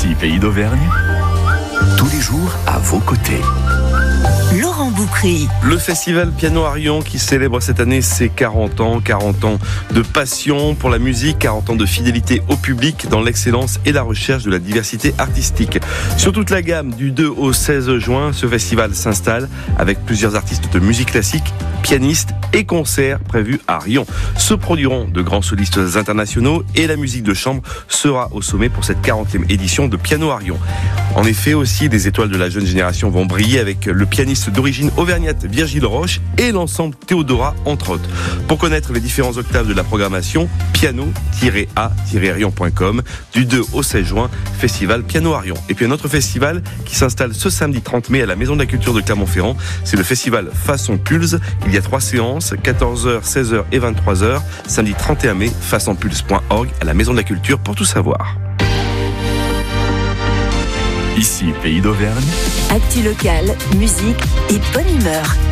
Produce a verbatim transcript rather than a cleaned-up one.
Ici, Pays d'Auvergne, tous les jours à vos côtés. Laurent Boukry. Le festival Piano à Rion qui célèbre cette année ses quarante ans, quarante ans de passion pour la musique, quarante ans de fidélité au public dans l'excellence et la recherche de la diversité artistique. Sur toute la gamme du deux au seize juin, ce festival s'installe avec plusieurs artistes de musique classique, pianistes et concerts prévus à Rion. Se produiront de grands solistes internationaux et la musique de chambre sera au sommet pour cette quarantième édition de Piano à Rion. En effet, aussi, des étoiles de la jeune génération vont briller avec le pianiste d'origine auvergnate Virgile Roche et l'ensemble Théodora, entre autres. Pour connaître les différents octaves de la programmation, piano tiret a tiret rion point com, du deux au seize juin, festival Piano à Rion. Et puis un autre festival qui s'installe ce samedi trente mai à la Maison de la Culture de Clermont-Ferrand, c'est le festival Façon Pulse. Il y a trois séances, quatorze heures, seize heures et vingt-trois heures, samedi trente et un mai, façon pulse point org à la Maison de la Culture pour tout savoir. Ici, Pays d'Auvergne. Actu local, musique et bonne humeur.